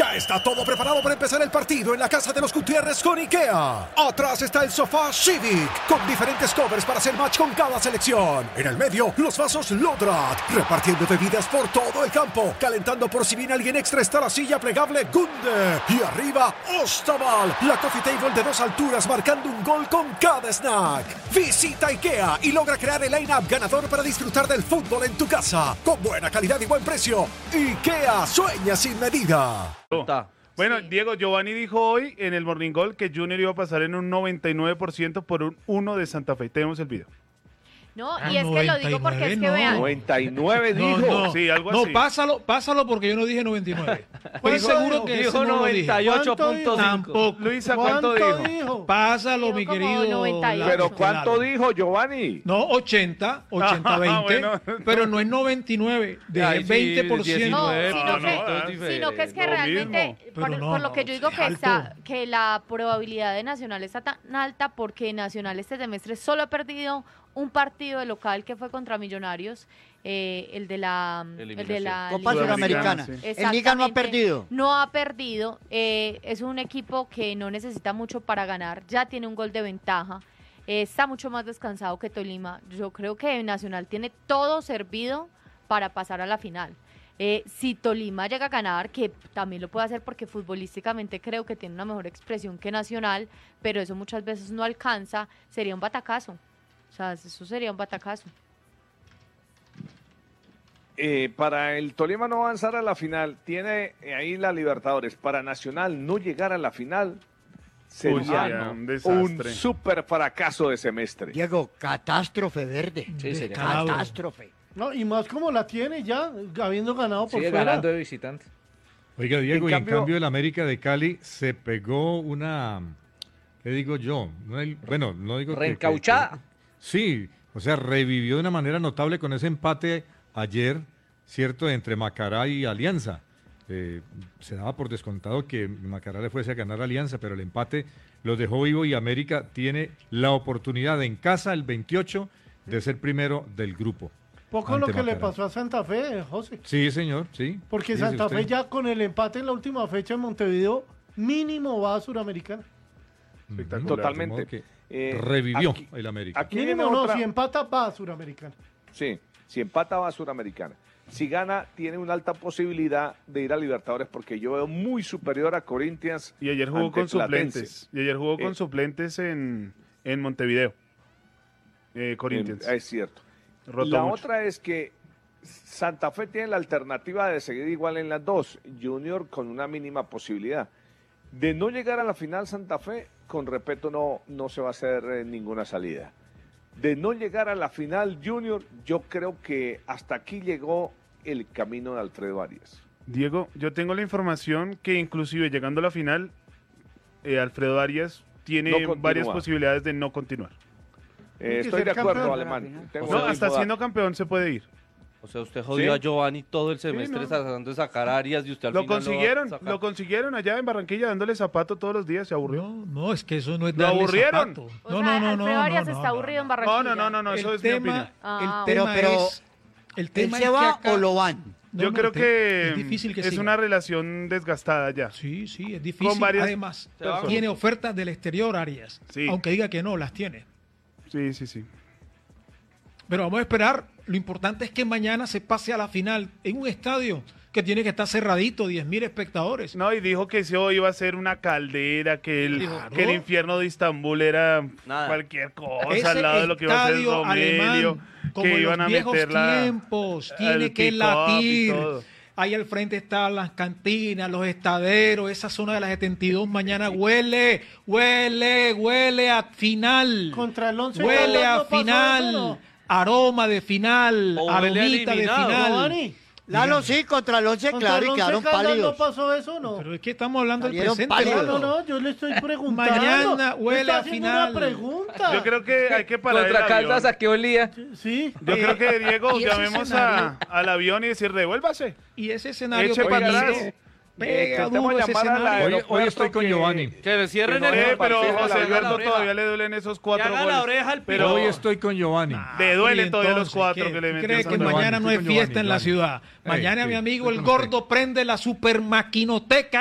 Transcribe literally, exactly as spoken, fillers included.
Ya está todo preparado para empezar el partido en la casa de los Gutiérrez con IKEA. Atrás está el sofá Civic, con diferentes covers para hacer match con cada selección. En el medio, los vasos Lodrat, repartiendo bebidas por todo el campo. Calentando por si viene alguien extra está la silla plegable Gunde. Y arriba, Ostaval, la coffee table de dos alturas marcando un gol con cada snack. Visita IKEA y logra crear el line-up ganador para disfrutar del fútbol en tu casa. Con buena calidad y buen precio. IKEA, sueña sin medida. Bueno, Sí. Diego, Giovanni dijo hoy en el Morning Call que Junior iba a pasar en un noventa y nueve por ciento por un uno de Santa Fe. Tenemos el video. No, Ah, y es que lo digo porque es que noventa y nueve, vean. noventa y nueve No, dijo. no, Sí, algo no, así. pásalo, pásalo porque yo no dije noventa y nueve. Estoy ¿Cuánto seguro dijo? que Dijo ese no lo dije. noventa y ocho punto cinco. Tampoco. Luisa, ¿cuánto, dijo? dijo? Pásalo, Dijo mi como querido. noventa y ocho. Pero Lalo. ¿cuánto dijo Giovanni? No, ochenta, ochenta, Ah, veinte, bueno. pero no es noventa y nueve, de Ay, sí, veinte por ciento. No, diecinueve, sino, no, que, no, es sino que es que lo realmente, mismo. por, Pero no, por lo que yo digo es que, alto. está, que la probabilidad de Nacional está tan alta porque Nacional este semestre solo ha perdido un partido de local que fue contra Millonarios, eh, el de la, el de la Copa Liga Suramericana. sí. En Liga no ha Exactamente. perdido. No ha perdido. eh, es un equipo que no necesita mucho para ganar. Ya tiene un gol de ventaja. eh, está mucho más descansado que Tolima. Yo creo que Nacional tiene todo servido para pasar a la final. Eh, si Tolima llega a ganar, que también lo puede hacer porque futbolísticamente creo que tiene una mejor expresión que Nacional, pero eso muchas veces no alcanza, sería un batacazo. O sea, eso sería un batacazo. Eh, para el Tolima no avanzar a la final, tiene ahí la Libertadores. Para Nacional no llegar a la final Uy, sería sería un un desastre. súper fracaso de semestre. Diego, catástrofe verde. Sí, sería. Descalabro. Catástrofe. No, y más como la tiene ya, habiendo ganado por Sigue fuera. ganando de visitante. Oiga, Diego, En y cambio- en cambio el América de Cali se pegó una, ¿qué digo yo? No el- bueno, no digo que- Reencauchada. que- que- sí, o sea, revivió de una manera notable con ese empate ayer, ¿cierto?, entre Macará y Alianza. Eh, se daba por descontado que Macará le fuese a ganar a Alianza, pero el empate los dejó vivo y América tiene la oportunidad en casa el veintiocho de ser primero del grupo. Poco lo ante que le Macará. pasó a Santa Fe, José. Sí, señor, sí. Porque Fíjese Santa usted. Fe ya con el empate en la última fecha en Montevideo, mínimo va a Suramericana. Espectacular. Totalmente. De modo que Eh, revivió aquí- el América. Aquí viene Mínimo no, otra- si empata va a Suramericana. Sí, si empata va a Suramericana. Si gana, tiene una alta posibilidad de ir a Libertadores porque yo veo muy superior a Corinthians. Y ayer jugó ante con Platense. suplentes. Y ayer jugó con Eh, suplentes en, en Montevideo. Eh, Corinthians. Eh, Es cierto. Rotó La mucho. otra es que Santa Fe tiene la alternativa de seguir igual en las dos. Junior con una mínima posibilidad. De no llegar a la final Santa Fe, con respeto no, no se va a hacer eh, ninguna salida. De no llegar a la final Junior, yo creo que hasta aquí llegó el camino de Alfredo Arias. Diego, yo tengo la información que inclusive llegando a la final, eh, Alfredo Arias tiene No continúa. varias posibilidades de no continuar. Eh, que estoy ser de acuerdo, campeón. Alemán. Tengo No, el hasta mismo siendo dato. campeón se puede ir. O sea, usted jodió ¿Sí? a Giovanni todo el semestre no. tratando de sacar a Arias y usted al Lo final consiguieron, lo va a sacar. lo consiguieron allá en Barranquilla dándole zapato todos los días, se aburrió. No, no, es que eso no es ¿Lo darle aburrieron? zapato. O No, sea, no, no, Alfredo no, Arias no, está no, aburrido no. en No, Barranquilla. no, no, no, eso el es mi tema, opinión. Ah, el Pero, tema pero, es, el ¿él tema se es que va acá- o lo van? No, Yo no, creo te- que es difícil que es siga. una relación desgastada ya. Sí, sí, es difícil. varias Además, personas. tiene ofertas del exterior, Arias. Sí. Aunque diga que no, las tiene. Sí, sí, sí. Pero vamos a esperar. Lo importante es que mañana se pase a la final en un estadio que tiene que estar cerradito, diez mil espectadores. No, y dijo que eso iba a ser una caldera, que el, Claro. que el infierno de Istambul era Nada. cualquier cosa Ese al lado de lo que iba a ser estadio Romelio, alemán, como que en iban los a viejos meter la, tiempos, el tiene que pick-up y latir. todo. Ahí al frente están las cantinas, los estaderos, esa zona de las setenta y dos mañana huele, huele, huele a final. Contra el once Huele Caldas a no pasó final, eso, ¿no? aroma de final, O huele a aromita de eliminado. final. Giovanni, Lalo, sí, contra el once, contra claro, el y Once quedaron Caldas pálidos. no pasó eso, ¿no? Pero es que estamos hablando del Salieron presente. pálidos. No, Lalo. no, no, yo le estoy preguntando. Mañana huele Está a haciendo final. una pregunta. Yo creo que hay que parar Contra el Caldas, avión. ¿a qué olía? Sí. Yo creo que, Diego, y ese llamemos a, escenario- al avión y decir, devuélvase. Y ese escenario Eche para pegadito, atrás. pega Intentemos duro ese llamar a la escenario. Hoy, hoy aeropuerto estoy con que- Giovanni. Que le cierren Que no el Eh, pero partido, José la Alberto oreja. todavía le duelen esos cuatro haga la goles. oreja al Pero Hoy estoy con Giovanni. le duelen Y todavía los entonces, cuatro ¿qué? que le ¿Tú metió crees que Santa Fe. mañana no hay Estoy con fiesta Giovanni, en la Giovanni. ciudad? Eh, Mañana sí, mi amigo estoy el con usted. gordo prende la super maquinoteca